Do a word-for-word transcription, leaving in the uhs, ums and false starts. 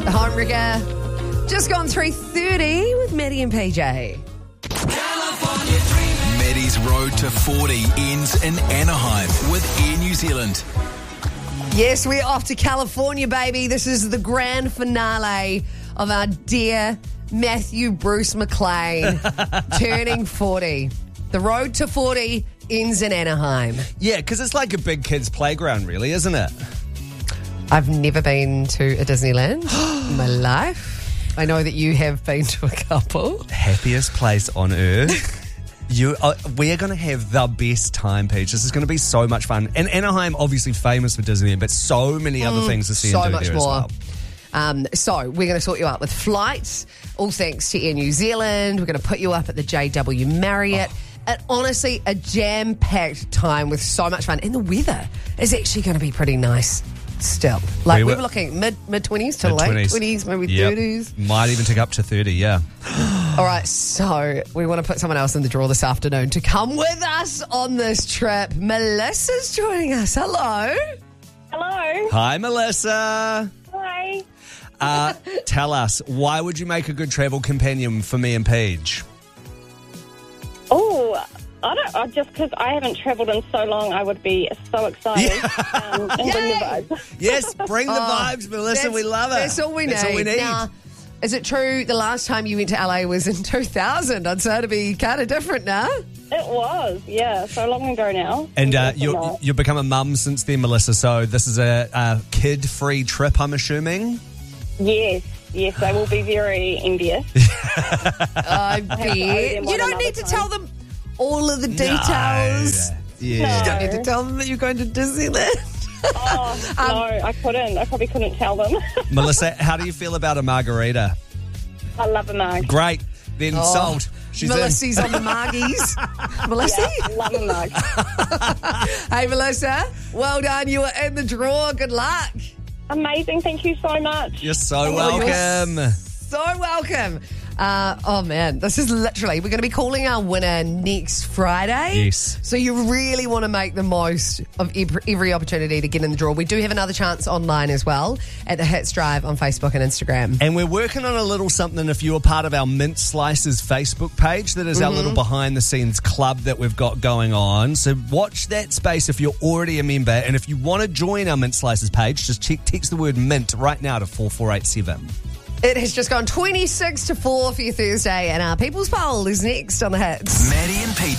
Homewrecker. Just gone three thirty with Maddie and P J. Maddie's Road to forty ends in Anaheim with Air New Zealand. Yes, we're off to California, baby. This is the grand finale of our dear Matthew Bruce McLean turning forty. The road to forty ends in Anaheim. Yeah, because it's like a big kid's playground, really, isn't it? I've never been to a Disneyland in my life. I know that you have been to a couple. Happiest place on earth. You, uh, we're going to have the best time, Peach. This is going to be so much fun. And Anaheim, obviously famous for Disney, but so many other mm, things to see so and do much there more. as well. Um, so we're going to sort you out with flights, all thanks to Air New Zealand. We're going to put you up at the J W Marriott. Oh. And honestly, a jam-packed time with so much fun. And the weather is actually going to be pretty nice still. Like, we were, we were looking mid, mid-twenties to late twenties, maybe yep. thirties. Might even take up to thirty, yeah. All right, so we want to put someone else in the draw this afternoon to come with us on this trip. Melissa's joining us. Hello. Hello. Hi, Melissa. Hi. Uh, tell us, why would you make a good travel companion for me and Paige? Oh, I don't. I, just because I haven't travelled in so long, I would be so excited. Yeah. Um, and bring the vibes. Yes, bring the Oh, vibes, Melissa. We love it. That's all we need. That's all we need. Now, is it true the last time you went to L A was in two thousand? I'd say it'd be kind of different now. It was, yeah, so long ago now. And uh, you you've become a mum since then, Melissa. So this is a, a kid-free trip, I'm assuming. Yes, yes, I will be very envious. I bet. You don't need to time. tell them all of the details. No. Yeah. You don't need to tell them that you're going to Disneyland. Oh, um, no, I couldn't. I probably couldn't tell them. Melissa, how do you feel about a margarita? I love a mug. Great. Then Oh, sold. She's Melissa's in. on the margies. Melissa? Yeah, love a mug. Hey, Melissa, well done. You were in the draw. Good luck. Amazing. Thank you so much. You're so Oh, welcome. you're so welcome. Uh, oh, man, this is literally, we're going to be calling our winner next Friday. Yes. So you really want to make the most of every, every opportunity to get in the draw. We do have another chance online as well at the Hits Drive on Facebook and Instagram. And we're working on a little something if you are part of our Mint Slices Facebook page. That is mm-hmm. our little behind-the-scenes club that we've got going on. So watch that space if you're already a member. And if you want to join our Mint Slices page, just check, text the word MINT right now to four four eight seven. It has just gone twenty-six to four for your Thursday, and our People's Poll is next on the Hits. Maddie and P J.